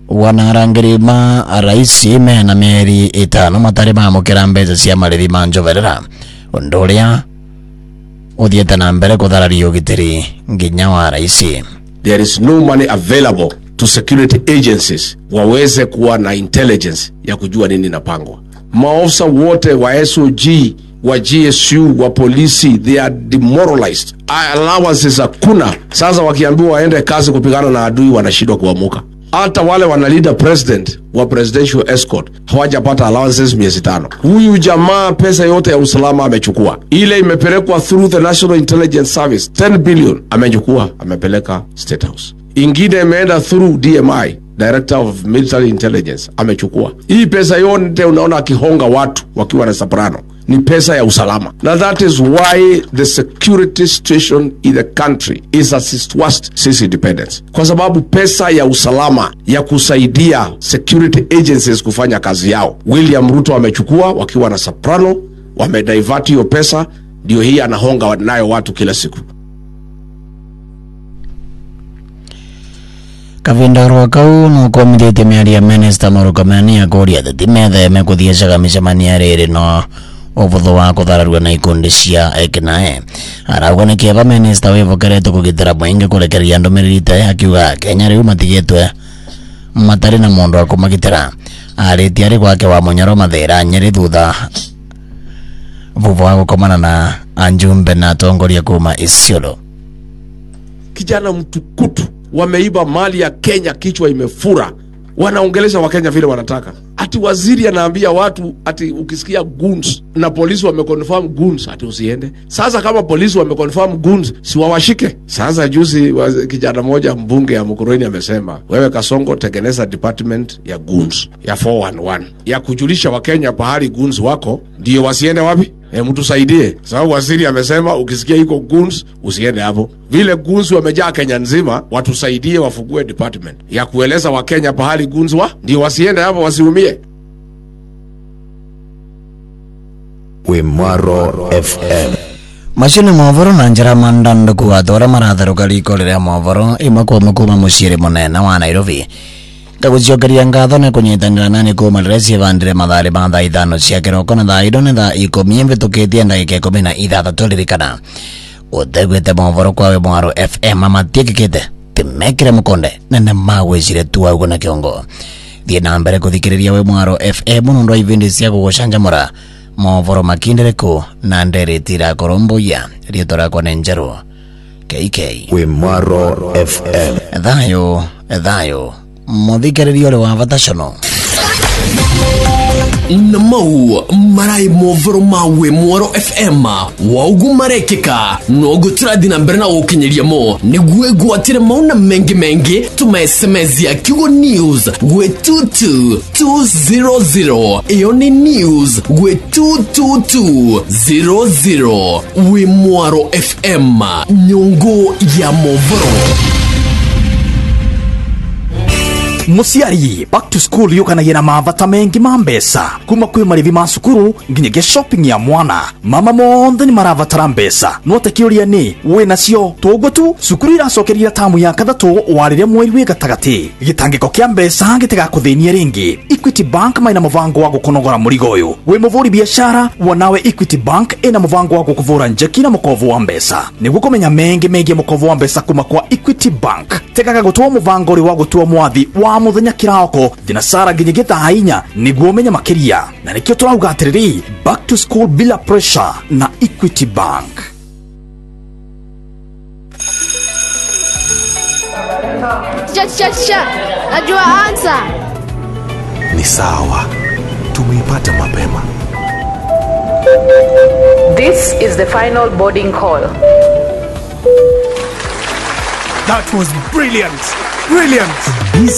wanarangirima raisi mena meri itano matari mamukira mbeca cia marithi ma njoverera unduria uthiete na mbere kuthararia ugitiri nginya wa raisi. There is no money available to security agencies waweze kuwa na intelligence ya kujua nini napangwa. Maofisa wote wa SOG, wa GSU, wa polisi, they are demoralized. Allowances hakuna. Sasa wakiambiwa waende kazi kupigana na adui wanashindwa kuamuka. Hata wale wanalida president wa presidential escort hawajapata allowances miezi 5. Huyu jamaa pesa yote ya usalama amechukua. Ile imepelekwa through the National Intelligence Service 10 billion amechukua, amepeleka State House. Ingine imeenda through DMI, Director of Military Intelligence, amechukua. Hii pesa yote unaona akihonga watu wakiwa na soprano ni pesa ya usalama. Na that is why the security situation in the country is at its worst since independence. Kwa sababu pesa ya usalama ya kusaidia security agencies kufanya kazi yao, William Ruto amechukua wakiwa na soprano, wamedivert hiyo pesa, ndio hii anahonga nayo watu kila siku. Kavindarwa kau nukomithite miaria Minister Murkomen akuria thime mekuthiecaga micemania riri no ubuthu wa kuthararua na ikundi cia ekinae. Arauga ni kieva Minister wivokerete kugitira mwingi kurekeria ndumiriri ta akiuga Kenya riu matigitwe matari na mundu wa kumagitira. Ariti ari gwake wa Munyoro Mathira Nyeri thutha vuvu wa gukomana na anjumbe na atongoria kuma Isiolo. Kijana mtukutu wameiba mali ya Kenya, kichwa imefura. Wanaongelesha Wakenya vile wanataka. Ati waziri anaambia watu ati ukisikia goons na polisi wameconfirm goons ati usiende. Sasa kama polisi wameconfirm goons si wawashike. Sasa juzi kijana moja mbunge ya Mukurweni amesema, wewe Kasongo tengeneza department ya goons ya 411 ya kujulisha Wakenya pahali goons wako ndio wasiende wapi. Mtu saidie. Sababu waziri amesema ukisikia iko goons usiende hapo. Vile goons wamejaa Kenya nzima, watusaidie wafugue department ya kueleza Wakenya pahali goons ndio wasiende hapo, wasiumie. Wimaro FM Mashini mwavoro na njira mandando kuwatora maratharuka riko liria mwavoro imakwa mkuma mushiri munena wa Nairobi. Kaguciokeria ngatho ni kunyitanira nani kuma resi vandire mathari ma thaa 5 cia kiroko na thaa 2 na thaa 10 mvitukitie ndagika 16 ririkana utegwite mwavoro kwa Wimaro FM amatiekikite timekire mukonde nene magwicire tu augo na kiongo thie na mbere kuthikiriria Wimaro FM mundo ivindi cia gugucanjamura mwavoro makindereku na nderetira koromboya rietora kwa Nenjero KK Wimaro FM Thayo muthikiriria uri wa vatashono Namau marai movoro ma Wimaro FM waugu marekeka no gutradi na mberna ukinyeria mo nigwe gwatire mauna mengi tuma SMS ya Kigo News gwe 22200 ioni news gwe 22200 Wimaro FM nyongo ya movoro. Musiari back to school yukanagira mavata mengi mambesa kuma kwi marivi ma sukuru nginyege shopping ya mwana mama monthe ni maravatara mbesa note kiuria ni we nacio togo tu sukuru iracokerira tamu ya kathatu warire mweri wi gatagati gitangiko kia mbesa ngitega kuthinia ringi. Equity Bank maina muvango wa gukunogora murigo uyu we muvuri biashara wanawe Equity Bank ina muvango wa gukuvura njeki na mukovu wa mbesa niguo kumenya mengi mukovu wa mbesa kuma kwa Equity Bank tekaga gutua muvango ri wa gutua mwathi wa muthenya kirako thinasara nginyigita hainya niguo menya makiria na nikio turauga atiriri back to school bila pressure na Equity Bank. Cha najua answer ni sawa, tumeipata mapema. This is the final boarding call. That was brilliant.